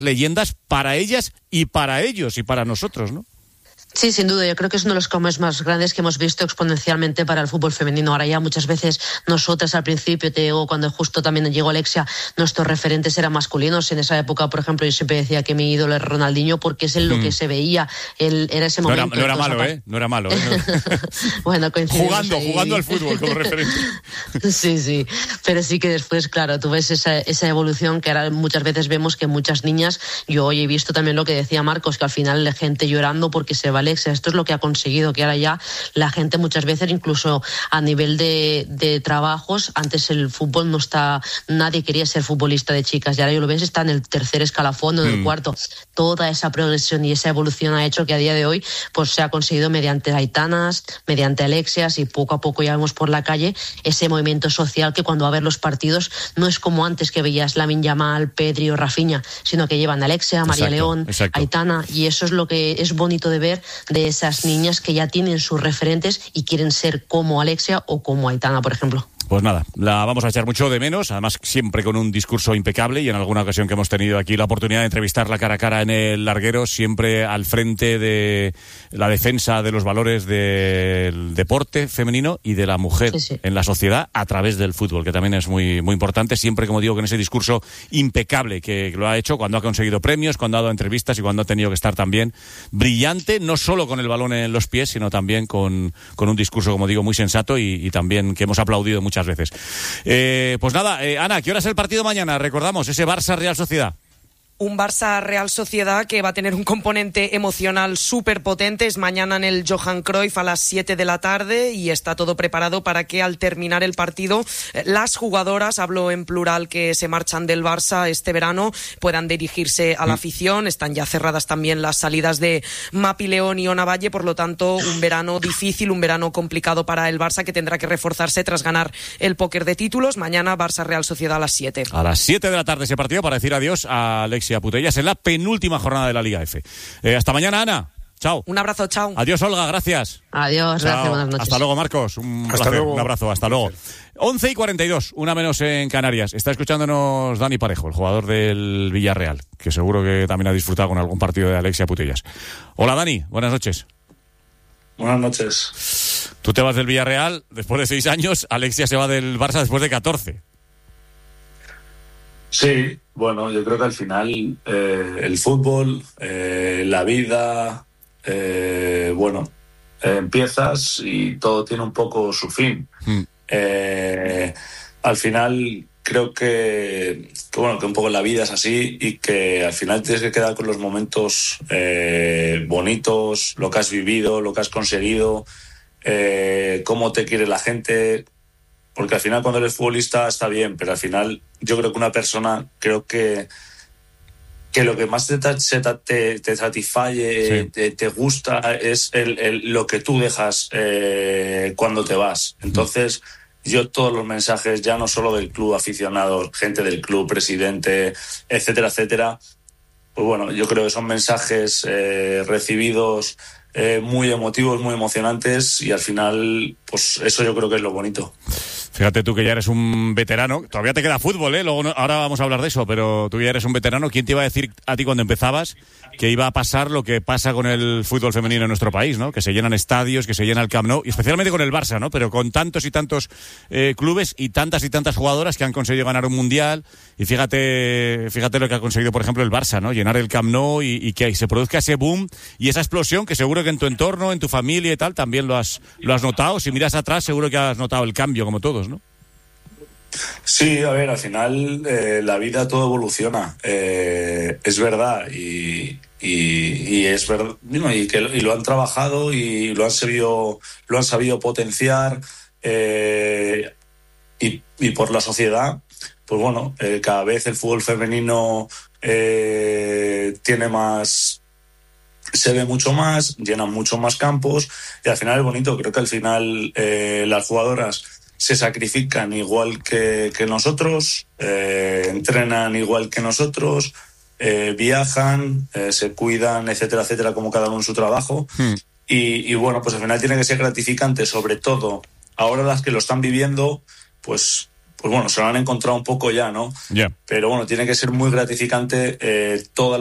leyendas para ellas y para ellos y para nosotros, ¿no? Sí, sin duda. Yo creo que es uno de los cambios más grandes que hemos visto exponencialmente para el fútbol femenino. Ahora ya muchas veces nosotras al principio, te digo, cuando justo también llegó Alexia, nuestros referentes eran masculinos. En esa época, por ejemplo, yo siempre decía que mi ídolo era Ronaldinho porque es en lo que se veía. Era ese momento. No era malo, ¿eh? No era malo. Bueno, coincidimos jugando al fútbol como referente. Sí. Pero sí que después, claro, tú ves esa evolución que ahora muchas veces vemos que muchas niñas, yo hoy he visto también lo que decía Marcos, que al final la gente llorando porque se va Alexia. Esto es lo que ha conseguido, que ahora ya la gente muchas veces, incluso a nivel de trabajos, antes el fútbol no está, nadie quería ser futbolista de chicas, y ahora yo lo ves, está en el tercer escalafón o en el cuarto. Toda esa progresión y esa evolución ha hecho que a día de hoy pues se ha conseguido mediante Aitanas, mediante Alexias, y poco a poco ya vemos por la calle ese movimiento social que cuando va a ver los partidos no es como antes que veías Lamine Yamal, Pedri o Rafinha, sino que llevan a Alexia, María León, Aitana, y eso es lo que es bonito de ver de esas niñas que ya tienen sus referentes y quieren ser como Alexia o como Aitana, por ejemplo. Pues nada, la vamos a echar mucho de menos, además siempre con un discurso impecable, y en alguna ocasión que hemos tenido aquí la oportunidad de entrevistarla cara a cara en el larguero, siempre al frente de la defensa de los valores del deporte femenino y de la mujer en la sociedad a través del fútbol, que también es muy, muy importante, siempre, como digo, con ese discurso impecable que lo ha hecho cuando ha conseguido premios, cuando ha dado entrevistas y cuando ha tenido que estar también brillante, no solo con el balón en los pies, sino también con un discurso, como digo, muy sensato y también que hemos aplaudido muchas veces. Pues nada, Ana, ¿qué hora es el partido mañana? Recordamos, ese Barça-Real Sociedad. Un Barça-Real Sociedad que va a tener un componente emocional súper potente. Es mañana en el Johan Cruyff a las 7 de la tarde y está todo preparado para que al terminar el partido las jugadoras, hablo en plural, que se marchan del Barça este verano, puedan dirigirse a la afición. Están ya cerradas también las salidas de Mapi León y Ona Valle, por lo tanto un verano difícil, un verano complicado para el Barça, que tendrá que reforzarse tras ganar el póker de títulos. Mañana Barça-Real Sociedad a las 7. A las 7 de la tarde ese partido para decir adiós a Alexia Putellas en la penúltima jornada de la Liga F. Hasta mañana, Ana. Chao. Un abrazo, chao. Adiós, Olga, gracias. Adiós, gracias, buenas noches. Hasta luego, Marcos. Un abrazo, hasta luego. 11:42, una menos en Canarias. Está escuchándonos Dani Parejo, el jugador del Villarreal, que seguro que también ha disfrutado con algún partido de Alexia Putellas. Hola, Dani, buenas noches. Buenas noches. Tú te vas del Villarreal después de 6 años, Alexia se va del Barça después de 14. Sí, bueno, yo creo que al final el fútbol, la vida, empiezas y todo tiene un poco su fin. Al final creo que un poco la vida es así y que al final tienes que quedar con los momentos bonitos, lo que has vivido, lo que has conseguido, cómo te quiere la gente. Porque al final cuando eres futbolista está bien, pero al final yo creo que una persona, creo que lo que más te satisface, te gusta, es lo que tú dejas cuando te vas. Entonces, yo todos los mensajes, ya no solo del club, aficionados, gente del club, presidente, etcétera, etcétera, pues bueno, yo creo que son mensajes recibidos muy emotivos, muy emocionantes, y al final, pues eso yo creo que es lo bonito. Fíjate tú que ya eres un veterano, todavía te queda fútbol, luego ahora vamos a hablar de eso, pero tú ya eres un veterano. ¿Quién te iba a decir a ti cuando empezabas que iba a pasar lo que pasa con el fútbol femenino en nuestro país, ¿no? Que se llenan estadios, que se llena el Camp Nou, y especialmente con el Barça, ¿no? Pero con tantos y tantos clubes y tantas jugadoras que han conseguido ganar un mundial. Y fíjate lo que ha conseguido, por ejemplo, el Barça, ¿no? Llenar el Camp Nou y que se produzca ese boom y esa explosión que seguro que en tu entorno, en tu familia y tal, también lo has notado. Si miras atrás, seguro que has notado el cambio, como todos, ¿no? Sí, a ver, al final la vida todo evoluciona, es verdad, y es verdad, y lo han trabajado y lo han sabido potenciar, y por la sociedad, pues bueno, cada vez el fútbol femenino tiene más, se ve mucho más, llenan mucho más campos, y al final es bonito. Creo que al final las jugadoras se sacrifican igual que nosotros, entrenan igual que nosotros, viajan, se cuidan, etcétera, etcétera, como cada uno en su trabajo. Y bueno, pues al final tiene que ser gratificante, sobre todo ahora las que lo están viviendo, pues pues bueno, se lo han encontrado un poco ya, ¿no? Yeah. Pero bueno, tiene que ser muy gratificante toda